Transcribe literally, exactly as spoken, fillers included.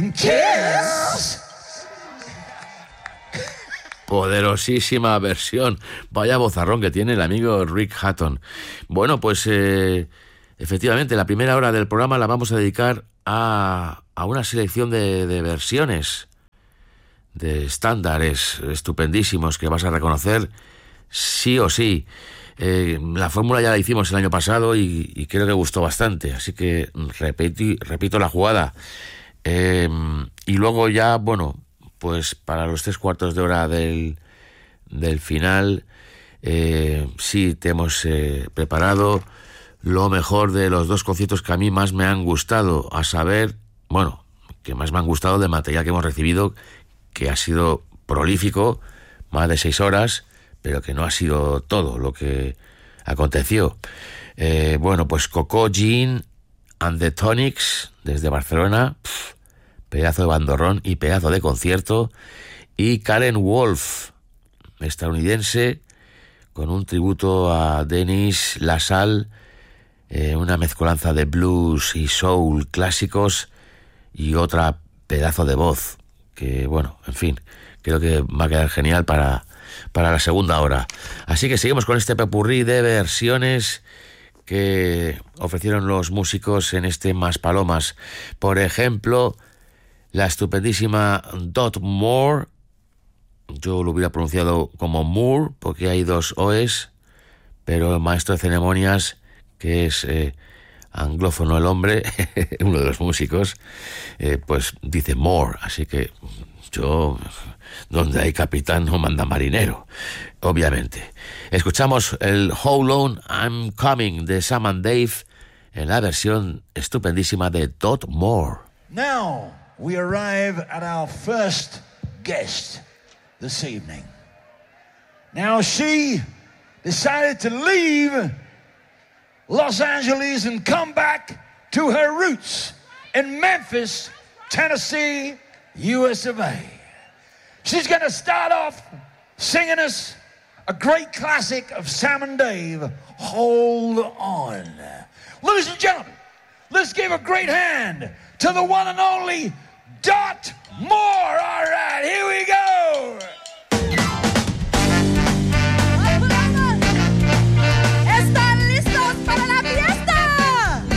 Kiss. Poderosísima versión. Vaya vozarrón que tiene el amigo Rick Hutton. Bueno, pues eh, efectivamente la primera hora del programa la vamos a dedicar a, a una selección de, de versiones de estándares estupendísimos que vas a reconocer sí o sí. Eh, la fórmula ya la hicimos el año pasado y, y creo que gustó bastante, así que repito, repito la jugada. Eh, y luego ya, bueno, pues para los tres cuartos de hora del, del final, eh, sí te hemos eh, preparado lo mejor de los dos conciertos que a mí más me han gustado, a saber, bueno, que más me han gustado del material que hemos recibido, que ha sido prolífico, más de seis horas, pero que no ha sido todo lo que aconteció. Eh, bueno, pues Coco Jean and the Tonics, desde Barcelona, pff, pedazo de bandorrón y pedazo de concierto, y Karen Wolf, estadounidense, con un tributo a Dennis LaSalle, eh, una mezcolanza de blues y soul clásicos y otra pedazo de voz, que bueno, en fin, creo que va a quedar genial para, para la segunda hora. Así que seguimos con este popurrí de versiones que ofrecieron los músicos en este Más Palomas. Por ejemplo, la estupendísima Dot Moore, yo lo hubiera pronunciado como Moore, porque hay dos O's, pero el maestro de ceremonias, que es eh, anglófono el hombre, uno de los músicos, eh, pues dice Moore, así que yo, donde hay capitán no manda marinero, obviamente. Escuchamos el How Long I'm Coming de Sam and Dave en la versión estupendísima de Dot Moore. Now we arrive at our first guest this evening. Now she decided to leave Los Angeles and come back to her roots in Memphis, Tennessee, U S of A. She's going to start off singing us a great classic of Sam and Dave, Hold On. Ladies and gentlemen, let's give a great hand to the one and only Dot Moore.